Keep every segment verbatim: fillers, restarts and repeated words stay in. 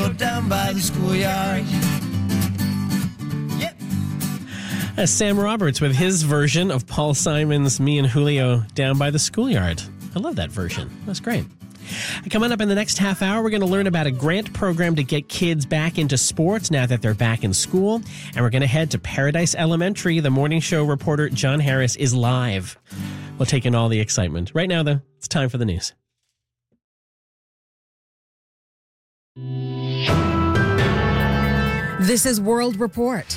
Julio down by the schoolyard. Yep. That's Sam Roberts with his version of Paul Simon's Me and Julio Down by the Schoolyard. I love that version. That's great. Coming up in the next half hour, we're going to learn about a grant program to get kids back into sports now that they're back in school. And we're going to head to Paradise Elementary. The morning show reporter John Harris is live. We'll take in all the excitement. Right now, though, it's time for the news. This is World Report.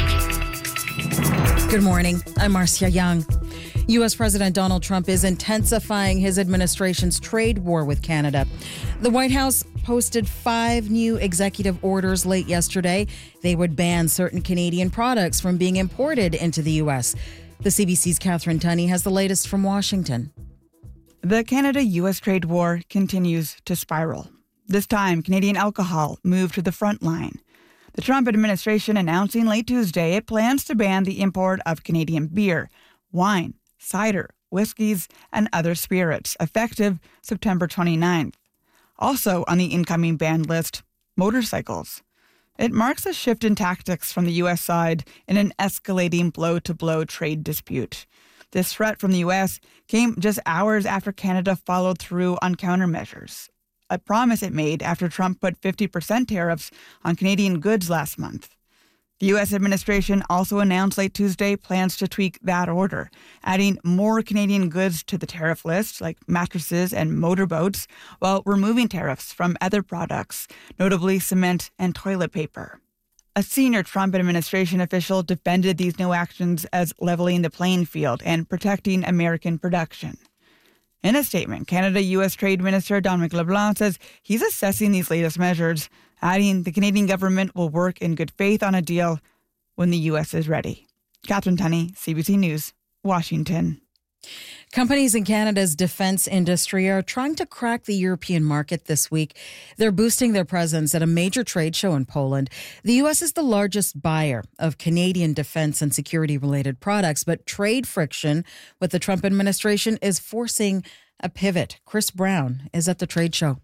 Good morning. I'm Marcia Young. U S. President Donald Trump is intensifying his administration's trade war with Canada. The White House posted five new executive orders late yesterday. They would ban certain Canadian products from being imported into the U S. The C B C's Catherine Tunney has the latest from Washington. The Canada-U S trade war continues to spiral. This time, Canadian alcohol moved to the front line. The Trump administration announcing late Tuesday it plans to ban the import of Canadian beer, wine, cider, whiskeys, and other spirits, effective September twenty-ninth. Also on the incoming ban list, motorcycles. It marks a shift in tactics from the U S side in an escalating blow-to-blow trade dispute. This threat from the U S came just hours after Canada followed through on countermeasures, a promise it made after Trump put fifty percent tariffs on Canadian goods last month. The U S administration also announced late Tuesday plans to tweak that order, adding more Canadian goods to the tariff list, like mattresses and motorboats, while removing tariffs from other products, notably cement and toilet paper. A senior Trump administration official defended these new actions as leveling the playing field and protecting American production. In a statement, Canada-U S Trade Minister Dominic LeBlanc says he's assessing these latest measures, adding the Canadian government will work in good faith on a deal when the U S is ready. Catherine Tunney, C B C News, Washington. Companies in Canada's defense industry are trying to crack the European market this week. They're boosting their presence at a major trade show in Poland. The U S is the largest buyer of Canadian defense and security-related products, but trade friction with the Trump administration is forcing a pivot. Chris Brown is at the trade show.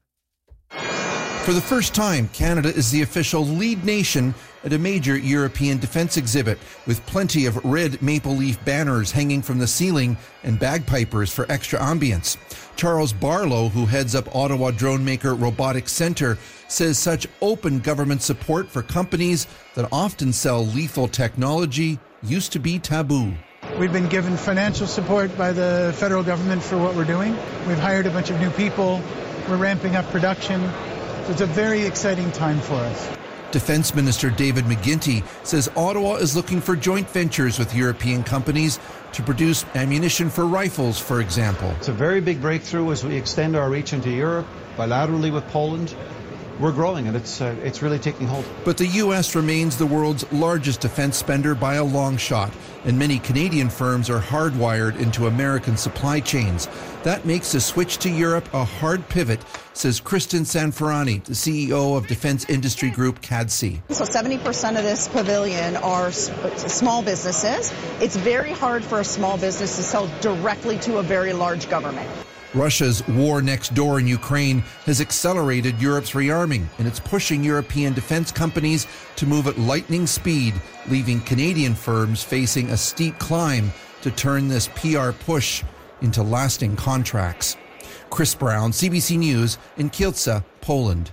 For the first time, Canada is the official lead nation at a major European defense exhibit, with plenty of red maple leaf banners hanging from the ceiling and bagpipers for extra ambience. Charles Barlow, who heads up Ottawa drone maker Robotics Centre, says such open government support for companies that often sell lethal technology used to be taboo. We've been given financial support by the federal government for what we're doing. We've hired a bunch of new people. We're ramping up production. It's a very exciting time for us. Defense Minister David McGuinty says Ottawa is looking for joint ventures with European companies to produce ammunition for rifles, for example. It's a very big breakthrough as we extend our reach into Europe, bilaterally with Poland. We're growing and it's uh, it's really taking hold. But the U S remains the world's largest defense spender by a long shot, and many Canadian firms are hardwired into American supply chains. That makes a switch to Europe a hard pivot, says Kristen Sanfarani, the C E O of defense industry group C A D C. So seventy percent of this pavilion are small businesses. It's very hard for a small business to sell directly to a very large government. Russia's war next door in Ukraine has accelerated Europe's rearming, and it's pushing European defense companies to move at lightning speed, leaving Canadian firms facing a steep climb to turn this P R push into lasting contracts. Chris Brown, C B C News in Kielce, Poland.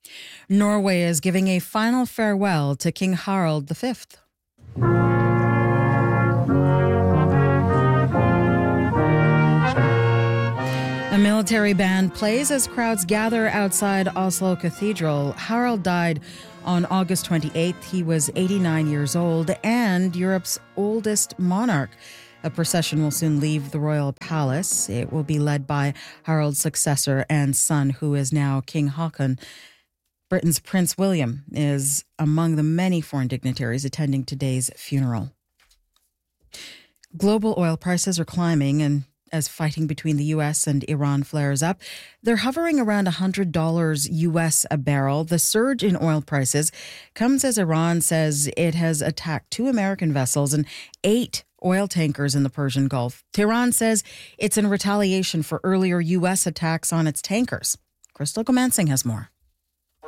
Norway is giving a final farewell to King Harald the Fifth. A military band plays as crowds gather outside Oslo Cathedral. Harald died on August twenty-eighth. He was eighty-nine years old and Europe's oldest monarch. A procession will soon leave the royal palace. It will be led by Harald's successor and son, who is now King Haakon. Britain's Prince William is among the many foreign dignitaries attending today's funeral. Global oil prices are climbing, and as fighting between the U S and Iran flares up, they're hovering around one hundred dollars U S a barrel. The surge in oil prices comes as Iran says it has attacked two American vessels and eight oil tankers in the Persian Gulf. Tehran says it's in retaliation for earlier U S attacks on its tankers. Crystal Gomansing has more.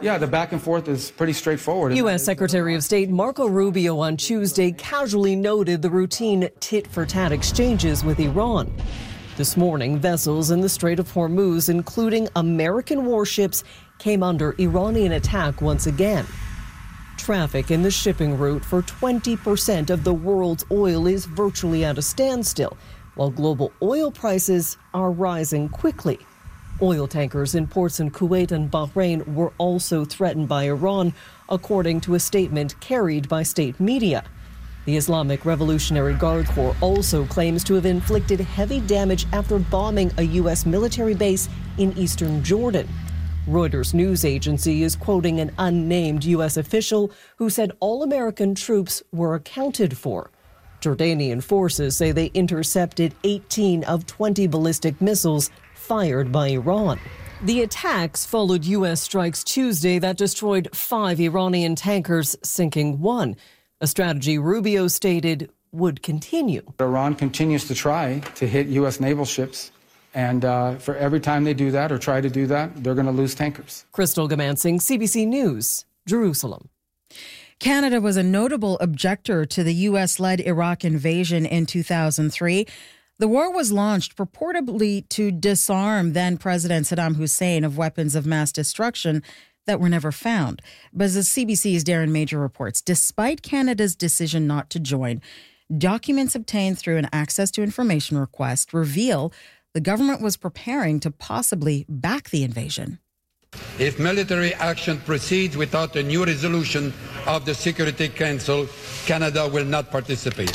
Yeah, the back and forth is pretty straightforward. U S. Secretary of State Marco Rubio on Tuesday casually noted the routine tit-for-tat exchanges with Iran. This morning, vessels in the Strait of Hormuz, including American warships, came under Iranian attack once again. Traffic in the shipping route for twenty percent of the world's oil is virtually at a standstill, while global oil prices are rising quickly. Oil tankers in ports in Kuwait and Bahrain were also threatened by Iran, according to a statement carried by state media. The Islamic Revolutionary Guard Corps also claims to have inflicted heavy damage after bombing a U S military base in eastern Jordan. Reuters news agency is quoting an unnamed U S official who said all American troops were accounted for. Jordanian forces say they intercepted eighteen of twenty ballistic missiles fired by Iran. The attacks followed U S strikes Tuesday that destroyed five Iranian tankers, sinking one, a strategy Rubio stated would continue. Iran continues to try to hit U S naval ships, and uh, for every time they do that or try to do that, they're going to lose tankers. Crystal Gamansing, C B C News, Jerusalem. Canada was a notable objector to the U S-led Iraq invasion in two thousand three. The war was launched purportedly to disarm then-President Saddam Hussein of weapons of mass destruction that were never found. But as C B C's Darren Major reports, despite Canada's decision not to join, documents obtained through an access to information request reveal the government was preparing to possibly back the invasion. If military action proceeds without a new resolution of the Security Council, Canada will not participate.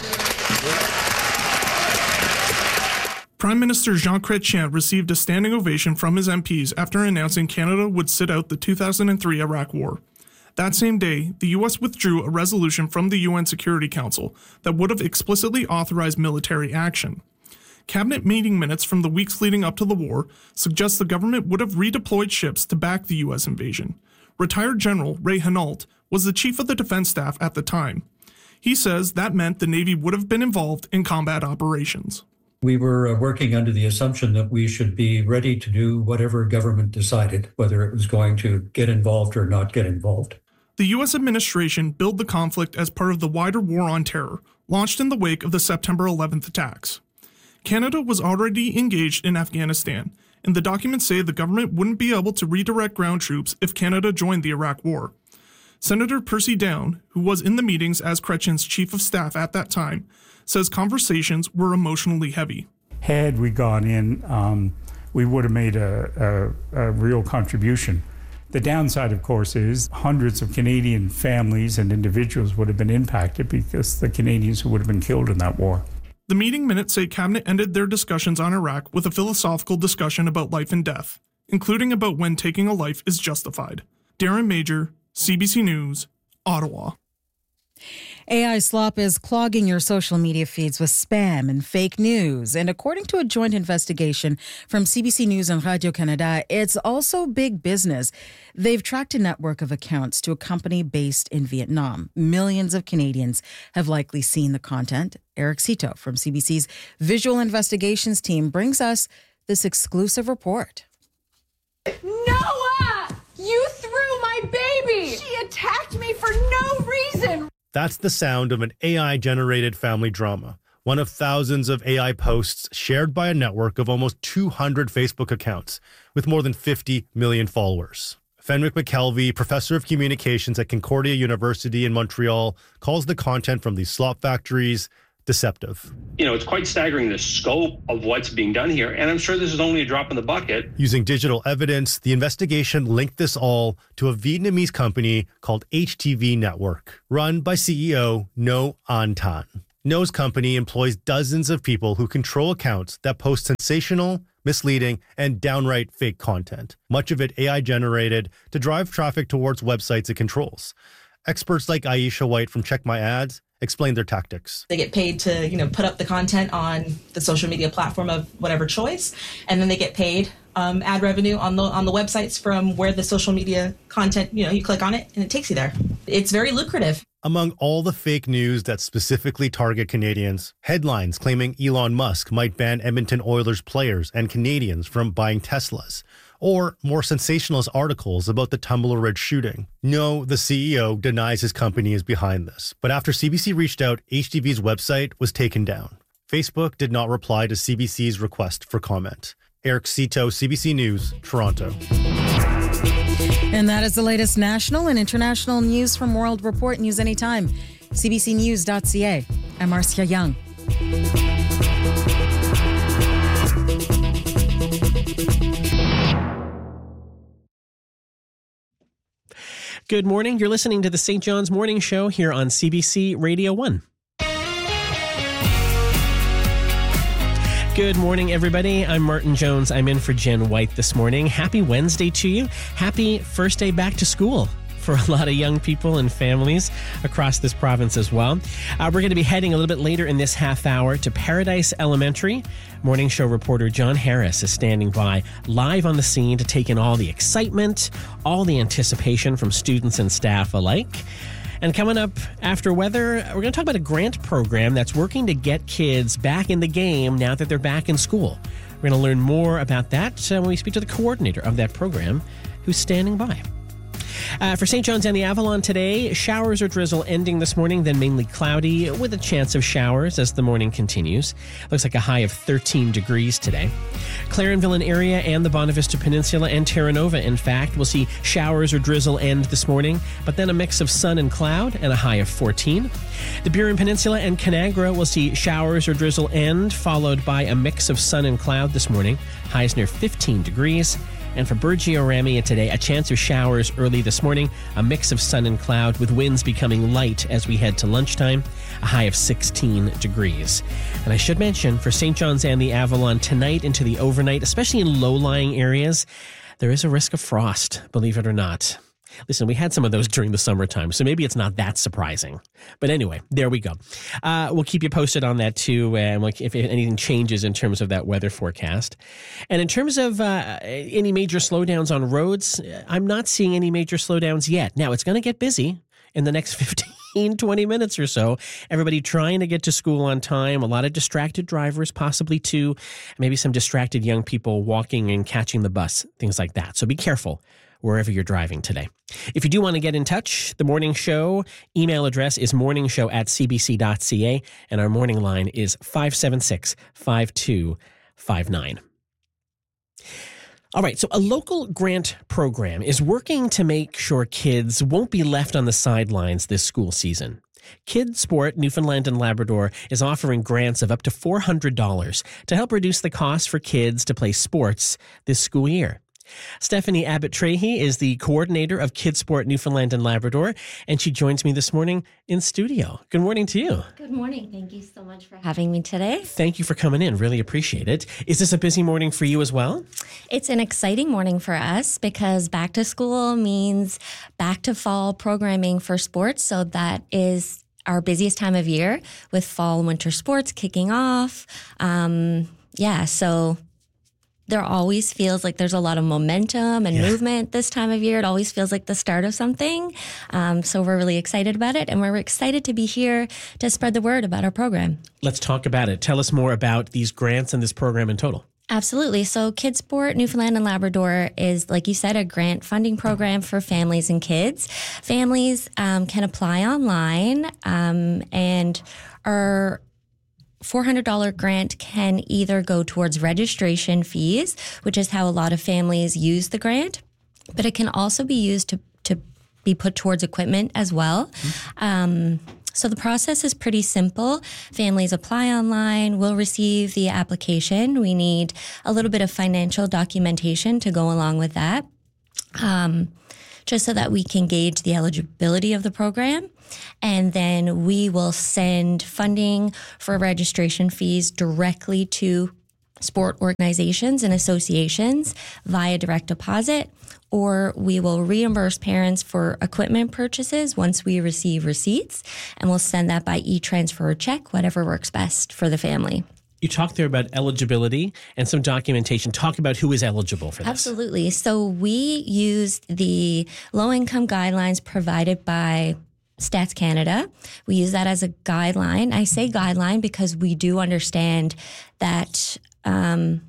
Prime Minister Jean Chrétien received a standing ovation from his M Ps after announcing Canada would sit out the two thousand three Iraq War. That same day, the U S withdrew a resolution from the U N Security Council that would have explicitly authorized military action. Cabinet meeting minutes from the weeks leading up to the war suggest the government would have redeployed ships to back the U S invasion. Retired General Ray Hinault was the chief of the defense staff at the time. He says that meant the Navy would have been involved in combat operations. We were working under the assumption that we should be ready to do whatever government decided, whether it was going to get involved or not get involved. The U S administration billed the conflict as part of the wider war on terror, launched in the wake of the September eleventh attacks. Canada was already engaged in Afghanistan, and the documents say the government wouldn't be able to redirect ground troops if Canada joined the Iraq War. Senator Percy Down, who was in the meetings as Chrétien's chief of staff at that time, says conversations were emotionally heavy. Had we gone in, um, we would have made a, a, a real contribution. The downside, of course, is hundreds of Canadian families and individuals would have been impacted because the Canadians who would have been killed in that war. The meeting minutes say Cabinet ended their discussions on Iraq with a philosophical discussion about life and death, including about when taking a life is justified. Darren Major, C B C News, Ottawa. A I slop is clogging your social media feeds with spam and fake news. And according to a joint investigation from C B C News and Radio-Canada, it's also big business. They've tracked a network of accounts to a company based in Vietnam. Millions of Canadians have likely seen the content. Eric Cito from C B C's Visual Investigations team brings us this exclusive report. Noah! You threw my baby! She attacked me for no reason! That's the sound of an A I-generated family drama, one of thousands of A I posts shared by a network of almost two hundred Facebook accounts with more than fifty million followers. Fenwick McKelvey, professor of communications at Concordia University in Montreal, calls the content from these slop factories deceptive. You know, it's quite staggering the scope of what's being done here, and I'm sure this is only a drop in the bucket. Using digital evidence, the investigation linked this all to a Vietnamese company called H T V Network, run by C E O Ngo An Tan. Ngo's company employs dozens of people who control accounts that post sensational, misleading, and downright fake content, much of it A I-generated to drive traffic towards websites it controls. Experts like Aisha White from Check My Ads explain their tactics. They get paid to, you know, put up the content on the social media platform of whatever choice, and then they get paid um, ad revenue on the on the websites from where the social media content, you know, you click on it and it takes you there. It's very lucrative. Among all the fake news that specifically target Canadians, headlines claiming Elon Musk might ban Edmonton Oilers players and Canadians from buying Teslas, or more sensationalist articles about the Tumbler Ridge shooting. No, the C E O denies his company is behind this, but after C B C reached out, H T V's website was taken down. Facebook did not reply to C B C's request for comment. Eric Cito, C B C News, Toronto. And that is the latest national and international news from World Report. News anytime. C B C news dot C A. I'm Marcia Young. Good morning. You're listening to the Saint John's Morning Show here on C B C Radio one. Good morning, everybody. I'm Martin Jones. I'm in for Jen White this morning. Happy Wednesday to you. Happy first day back to school for a lot of young people and families across this province as well. Uh, we're going to be heading a little bit later in this half hour to Paradise Elementary. Morning Show reporter John Harris is standing by live on the scene to take in all the excitement, all the anticipation from students and staff alike. And coming up after weather, we're going to talk about a grant program that's working to get kids back in the game now that they're back in school. We're going to learn more about that uh, when we speak to the coordinator of that program, who's standing by. Uh, for Saint John's and the Avalon today, showers or drizzle ending this morning, then mainly cloudy with a chance of showers as the morning continues. Looks like a high of thirteen degrees today. Clarenville area and the Bonavista Peninsula and Terra Nova, in fact, will see showers or drizzle end this morning, but then a mix of sun and cloud and a high of fourteen. The Burin Peninsula and Conagra will see showers or drizzle end, followed by a mix of sun and cloud this morning. Highs near fifteen degrees. And for Bergio-Ramia today, a chance of showers early this morning, a mix of sun and cloud with winds becoming light as we head to lunchtime, a high of sixteen degrees. And I should mention, for Saint John's and the Avalon tonight into the overnight, especially in low-lying areas, there is a risk of frost, believe it or not. Listen, we had some of those during the summertime, so maybe it's not that surprising. But anyway, there we go. Uh, we'll keep you posted on that too, and uh, if anything changes in terms of that weather forecast. And in terms of uh, any major slowdowns on roads, I'm not seeing any major slowdowns yet. Now, it's going to get busy in the next fifteen, twenty minutes or so. Everybody trying to get to school on time. A lot of distracted drivers, possibly too. Maybe some distracted young people walking and catching the bus, things like that. So be careful wherever you're driving today. If you do want to get in touch, the Morning Show email address is morningshow at c b c dot c a, and our morning line is five seven six, five two five nine. All right, so a local grant program is working to make sure kids won't be left on the sidelines this school season. Kids Sport Newfoundland and Labrador is offering grants of up to four hundred dollars to help reduce the cost for kids to play sports this school year. Stephanie Abbott-Trahey is the coordinator of Kids Sport Newfoundland and Labrador, and she joins me this morning in studio. Good morning to you. Good morning. Thank you so much for having me today. Thank you for coming in. Really appreciate it. Is this a busy morning for you as well? It's an exciting morning for us because back to school means back to fall programming for sports. So that is our busiest time of year with fall and winter sports kicking off. Um, yeah, so there always feels like there's a lot of momentum and yeah. movement this time of year. It always feels like the start of something. Um, so we're really excited about it, and we're excited to be here to spread the word about our program. Let's talk about it. Tell us more about these grants and this program in total. Absolutely. So Kids Sport Newfoundland and Labrador is, like you said, a grant funding program for families and kids. Families um, can apply online um, and are four hundred dollars grant can either go towards registration fees, which is how a lot of families use the grant, but it can also be used to, to be put towards equipment as well. Mm-hmm. Um, so the process is pretty simple. Families apply online, we'll receive the application. We need a little bit of financial documentation to go along with that, um, just so that we can gauge the eligibility of the program. And then we will send funding for registration fees directly to sport organizations and associations via direct deposit, or we will reimburse parents for equipment purchases once we receive receipts, and we'll send that by e-transfer or check, whatever works best for the family. You talked there about eligibility and some documentation. Talk about who is eligible for this. Absolutely. So we use the low-income guidelines provided by Stats Canada. We use that as a guideline. I say guideline because we do understand that um,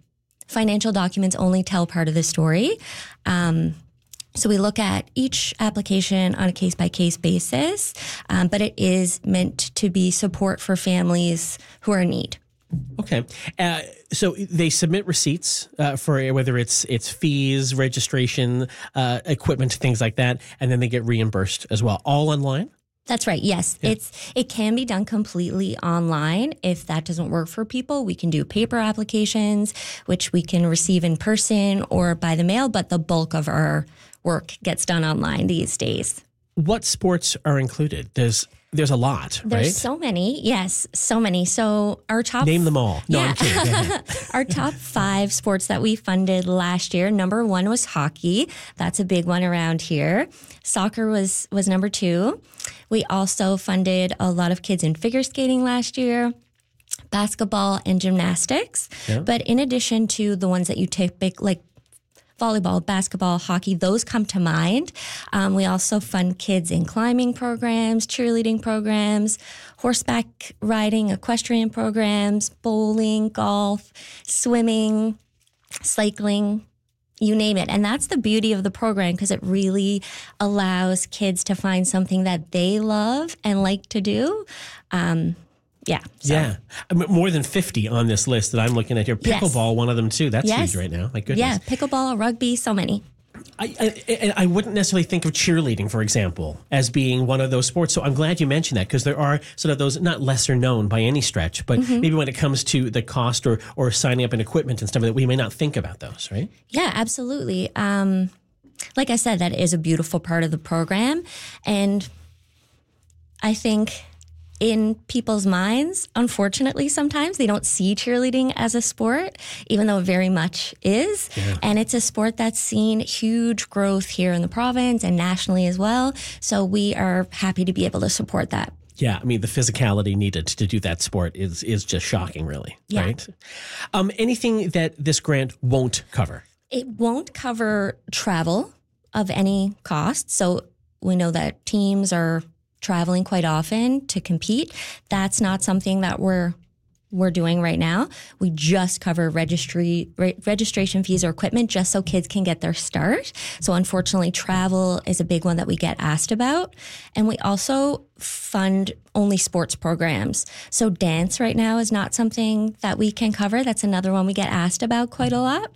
financial documents only tell part of the story. Um, so we look at each application on a case-by-case basis, um, but it is meant to be support for families who are in need. Okay. Uh, so they submit receipts uh, for whether it's it's fees, registration, uh, equipment, things like that, and then they get reimbursed as well, all online? That's right. Yes. Yeah. It's it can be done completely online. If that doesn't work for people, we can do paper applications, which we can receive in person or by the mail, but the bulk of our work gets done online these days. What sports are included? There's There's a lot, There's right? so many. Yes, so many. So our top... Name them all. No, yeah. I'm kidding. Our top five sports that we funded last year, number one was hockey. That's a big one around here. Soccer was, was number two. We also funded a lot of kids in figure skating last year, basketball and gymnastics. Yeah. But in addition to the ones that you typically, like volleyball, basketball, hockey, those come to mind. Um, we also fund kids in climbing programs, cheerleading programs, horseback riding, equestrian programs, bowling, golf, swimming, cycling, you name it. And that's the beauty of the program because it really allows kids to find something that they love and like to do. Um, Yeah. So. Yeah. I mean, more than fifty on this list that I'm looking at here. Pickleball, yes. One of them too. That's yes. huge right now. My goodness. Yeah. Pickleball, rugby, so many. I, I, I wouldn't necessarily think of cheerleading, for example, as being one of those sports. So I'm glad you mentioned that because there are sort of those, not lesser known by any stretch, but mm-hmm. maybe when it comes to the cost or, or signing up in equipment and stuff that we may not think about those, right? Yeah, absolutely. Um, like I said, that is a beautiful part of the program. And I think in people's minds, unfortunately, sometimes they don't see cheerleading as a sport, even though it very much is. Yeah. And it's a sport that's seen huge growth here in the province and nationally as well. So we are happy to be able to support that. Yeah, I mean, the physicality needed to do that sport is is just shocking, really, yeah. right? Um, anything that this grant won't cover? It won't cover travel of any cost. So we know that teams are traveling quite often to compete. That's not something that we're we're doing right now. We just cover registry re- registration fees or equipment just so kids can get their start. So unfortunately, travel is a big one that we get asked about. And we also fund only sports programs. So dance right now is not something that we can cover. That's another one we get asked about quite a lot.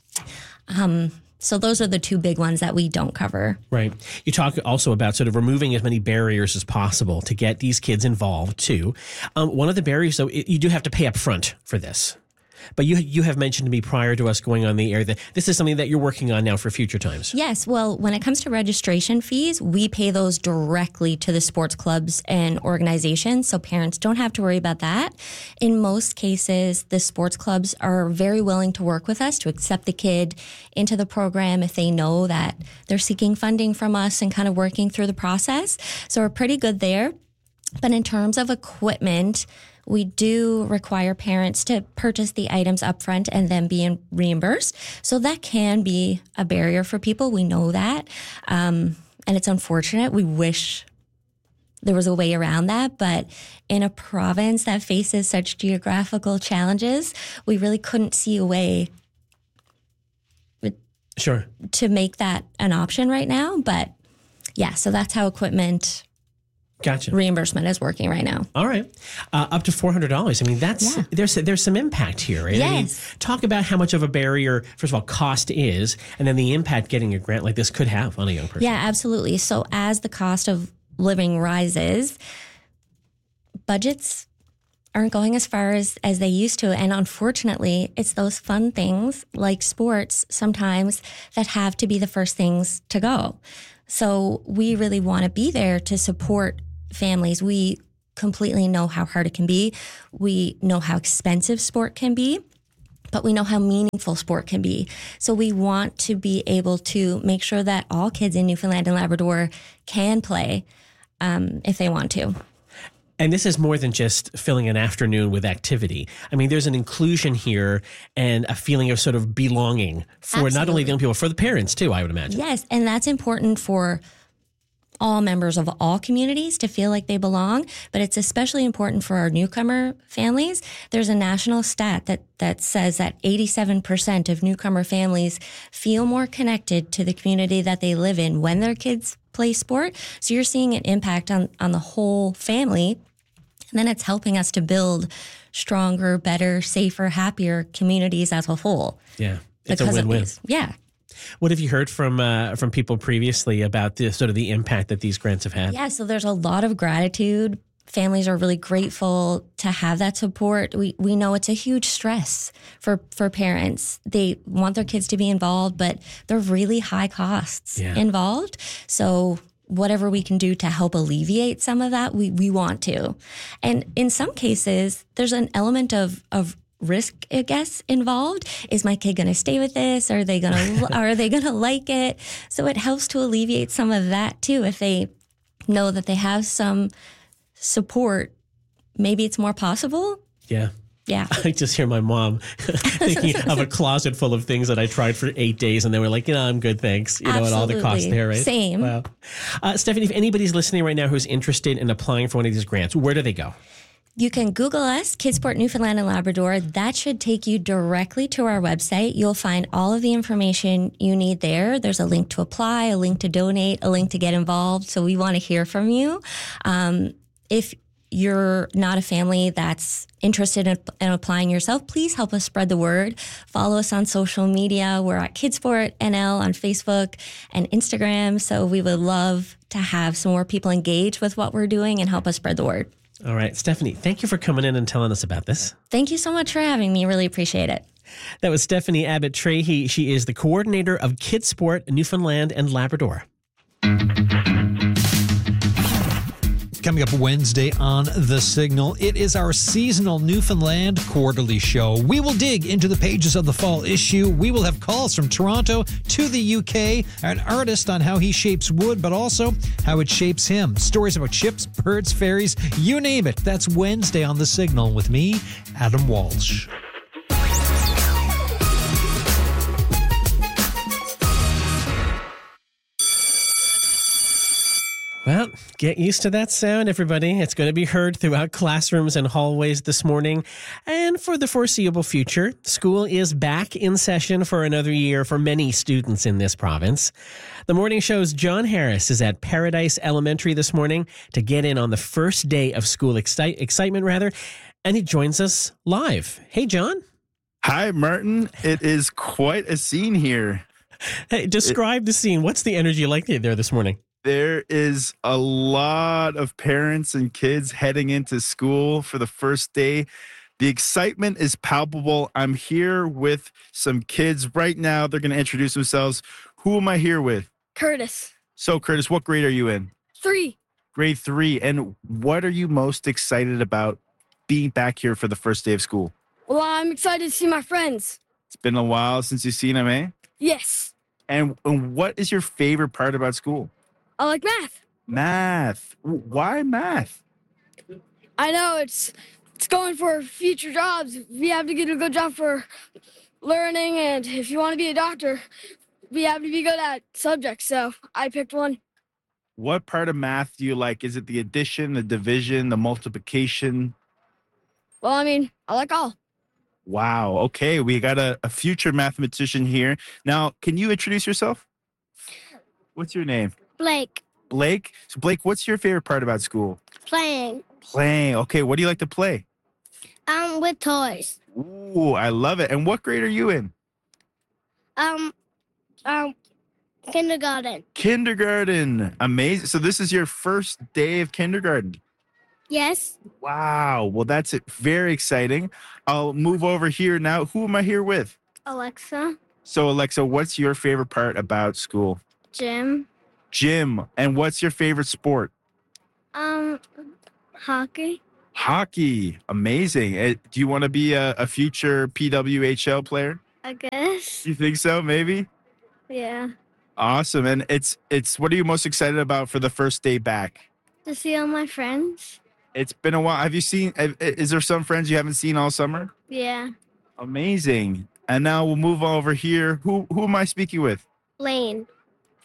Um So those are the two big ones that we don't cover. Right. You talk also about sort of removing as many barriers as possible to get these kids involved too. Um, one of the barriers, though, it, you do have to pay up front for this. But you you have mentioned to me prior to us going on the air that this is something that you're working on now for future times. Yes. Well, when it comes to registration fees, we pay those directly to the sports clubs and organizations, so parents don't have to worry about that. In most cases, the sports clubs are very willing to work with us to accept the kid into the program if they know that they're seeking funding from us and kind of working through the process. So we're pretty good there. But in terms of equipment, we do require parents to purchase the items up front and then be reimbursed. So that can be a barrier for people. We know that. Um, and it's unfortunate. We wish there was a way around that. But in a province that faces such geographical challenges, we really couldn't see a way sure. to make that an option right now. But yeah, so that's how equipment Gotcha. reimbursement is working right now. All right. Uh, up to four hundred dollars. I mean, that's yeah. there's there's some impact here, right? Yes. I mean, talk about how much of a barrier, first of all, cost is, and then the impact getting a grant like this could have on a young person. Yeah, absolutely. So as the cost of living rises, budgets aren't going as far as, as they used to. And unfortunately, it's those fun things like sports sometimes that have to be the first things to go. So we really want to be there to support families. We completely know how hard it can be. We know how expensive sport can be, but we know how meaningful sport can be. So we want to be able to make sure that all kids in Newfoundland and Labrador can play um, if they want to. And this is more than just filling an afternoon with activity. I mean, there's an inclusion here and a feeling of sort of belonging for Absolutely. Not only the young people, for the parents too, I would imagine. Yes, and that's important for all members of all communities to feel like they belong, but it's especially important for our newcomer families. There's a national stat that, that says that eighty-seven percent of newcomer families feel more connected to the community that they live in when their kids play sport. So you're seeing an impact on, on the whole family. And then it's helping us to build stronger, better, safer, happier communities as a whole. Yeah, it's Because a of win-win. these. Yeah. What have you heard from uh, from people previously about the sort of the impact that these grants have had? Yeah, so there's a lot of gratitude. Families are really grateful to have that support. We we know it's a huge stress for, for parents. They want their kids to be involved, but there are really high costs Yeah. involved. So whatever we can do to help alleviate some of that, we, we want to. And in some cases, there's an element of of risk, I guess, involved. Is my kid going to stay with this? Are they going to are they going to like it? So it helps to alleviate some of that too. If they know that they have some support, maybe it's more possible. Yeah. Yeah. I just hear my mom thinking of a closet full of things that I tried for eight days and they were like, you know, I'm good, thanks. You know, and all the costs Absolutely. there, right? Same. Wow. Uh, Stephanie, if anybody's listening right now who's interested in applying for one of these grants, where do they go? You can Google us, Kidsport Newfoundland and Labrador. That should take you directly to our website. You'll find all of the information you need there. There's a link to apply, a link to donate, a link to get involved. So we want to hear from you. Um, if you're not a family that's interested in, in applying yourself, please help us spread the word. Follow us on social media. We're at Kidsport N L on Facebook and Instagram. So we would love to have some more people engage with what we're doing and help us spread the word. All right. Stephanie, thank you for coming in and telling us about this. Thank you so much for having me. Really appreciate it. That was Stephanie Abbott Trahey. She is the coordinator of Kidsport Newfoundland and Labrador. Coming up Wednesday on The Signal, it is our seasonal Newfoundland quarterly show. We will dig into the pages of the fall issue. We will have calls from Toronto to the U K, an artist on how he shapes wood, but also how it shapes him. Stories about ships, birds, ferries, you name it. That's Wednesday on The Signal with me, Adam Walsh. Well, get used to that sound, everybody. It's going to be heard throughout classrooms and hallways this morning. And for the foreseeable future, school is back in session for another year for many students in this province. The morning show's John Harris is at Paradise Elementary this morning to get in on the first day of school excite- excitement, rather. And he joins us live. Hey, John. Hi, Martin. It is quite a scene here. Hey, describe it- the scene. What's the energy like there this morning? There is a lot of parents and kids heading into school for the first day. The excitement is palpable. I'm here with some kids right now. They're going to introduce themselves. Who am I here with? Curtis. So, Curtis, what grade are you in? Three. Grade three. And what are you most excited about being back here for the first day of school? Well, I'm excited to see my friends. It's been a while since you've seen them, eh? Yes. And, and what is your favorite part about school? I like math. Math. Why math? I know it's it's going for future jobs. We have to get a good job for learning, and if you want to be a doctor, we have to be good at subjects. So I picked one. What part of math do you like? Is it the addition, the division, the multiplication? Well, I mean, I like all. Wow. Okay, we got a, a future mathematician here. Now, can you introduce yourself? What's your name? Blake. Blake? So, Blake, what's your favorite part about school? Playing. Playing. Okay, what do you like to play? Um, with toys. Ooh, I love it. And what grade are you in? Um, um, kindergarten. Kindergarten. Amazing. So this is your first day of kindergarten. Yes. Wow. Well, that's it. Very exciting. I'll move over here now. Who am I here with? Alexa. So, Alexa, what's your favorite part about school? Gym. Gym. And what's your favorite sport? Um, hockey. Hockey. Amazing. Uh, Do you want to be a, a future P W H L player? I guess. You think so? Maybe? Yeah. Awesome. And it's, it's, what are you most excited about for the first day back? To see all my friends. It's been a while. Have you seen, is there some friends you haven't seen all summer? Yeah. Amazing. And now we'll move over here. Who, who am I speaking with? Lane.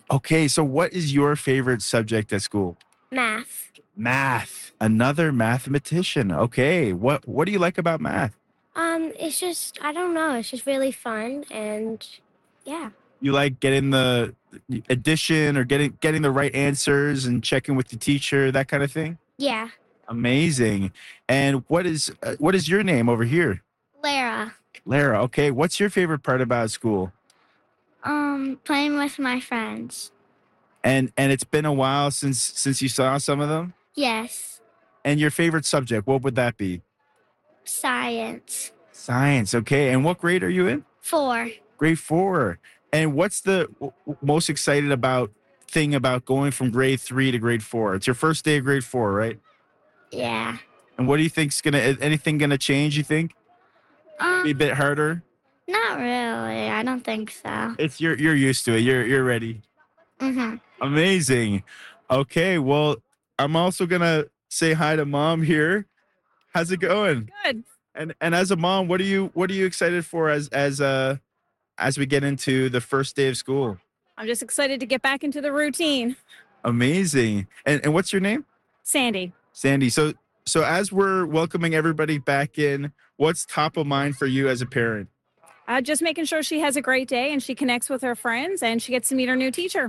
Okay, so what is your favorite subject at school? Math. Math. Another mathematician. Okay, what what do you like about math? Um, it's just, I don't know, it's just really fun, and yeah. You like getting the addition or getting getting the right answers and checking with the teacher, that kind of thing? Yeah. Amazing. And what is uh, what is your name over here? Lara. Lara. Okay, what's your favorite part about school? Um, playing with my friends. And and it's been a while since since you saw some of them? Yes. And your favorite subject, what would that be? Science. Science. Okay. And what grade are you in? Four. Grade four. And what's the w- most excited about thing about going from grade three to grade four? It's your first day of grade four, right? Yeah. And what do you think's gonna anything gonna change, you think? Um, Be a bit harder? Not really. I don't think so. It's you're you're used to it. You're you're ready. Mm-hmm. Amazing. Okay, well, I'm also gonna say hi to Mom here. How's it going? Good. And and as a mom, what are you what are you excited for as as uh as we get into the first day of school? I'm just excited to get back into the routine. Amazing. And and what's your name? Sandy. Sandy. So so as we're welcoming everybody back in, what's top of mind for you as a parent? Uh, just making sure she has a great day and she connects with her friends and she gets to meet her new teacher.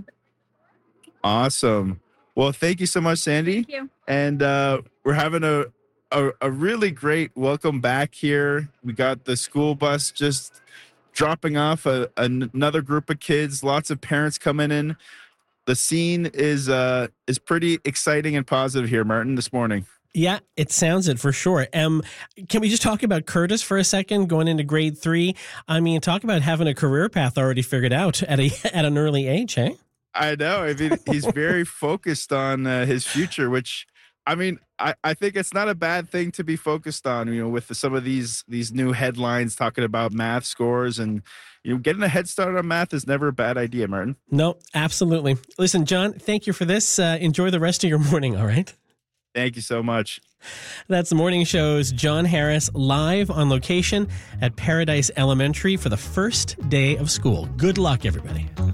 Awesome. Well, thank you so much, Sandy. Thank you. And uh, we're having a, a a really great welcome back here. We got the school bus just dropping off a, another group of kids. Lots of parents coming in. The scene is uh, is pretty exciting and positive here, Martin, this morning. Yeah, it sounds it for sure. Um, can we just talk about Curtis for a second, going into grade three? I mean, talk about having a career path already figured out at a at an early age, eh? I know. I mean, he's very focused on uh, his future, which, I mean, I, I think it's not a bad thing to be focused on, you know, with the, some of these these new headlines talking about math scores and, you know, getting a head start on math is never a bad idea, Martin. No, absolutely. Listen, John, thank you for this. Uh, enjoy the rest of your morning, all right? Thank you so much. That's the morning show's John Harris live on location at Paradise Elementary for the first day of school. Good luck, everybody.